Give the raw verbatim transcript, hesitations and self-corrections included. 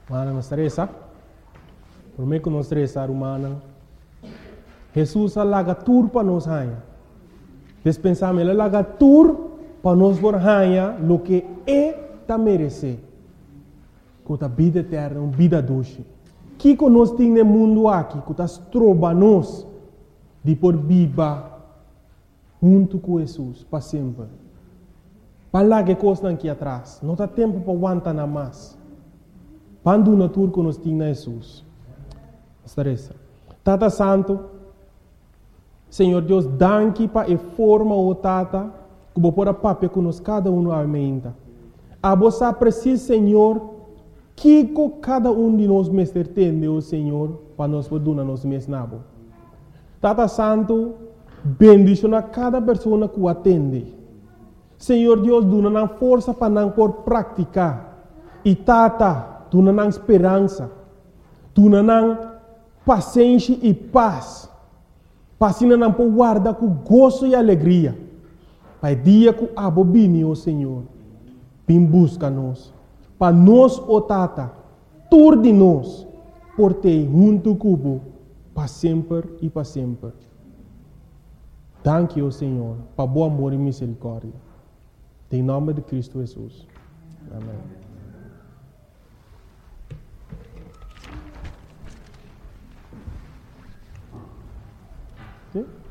Mana não estressa. Por mim que não estressa, humana. Jesus alaga tur para nós hanha. Despensamos ele alaga tur para nós por hanha lo que é ta merece. Com a vida eterna, uma vida doce. Que que nós temos no mundo aqui, que nós troba nós de por viva junto com Jesus para sempre. Para lá que coisa aqui atrás, não tem tempo para aguentar nada mais. Quando na tur que nós temos na Jesus. Estressa. Tata Santo, Senhor Deus, danke para a forma o Tata, que vou pôr a papel que nós cada um aumenta. A você precisa, Senhor, que cada um de nós mestre tem, o Senhor, para nós poder nos mesmos nabo. Tata Santo, bendicionar cada pessoa que o atende. Senhor Deus, dá força para não por praticar. E Tata, dá esperança. Dá paciência e paz. Para não por guardar com gozo e alegria. Para o dia que a bobine, o Senhor, vem busca nós. Para nós, o Tata, tur de nós, por ter junto cubo, para sempre e para sempre. Danke, o Senhor, para bom amor e misericórdia. Em nome de Cristo Jesus. Amém. Okay?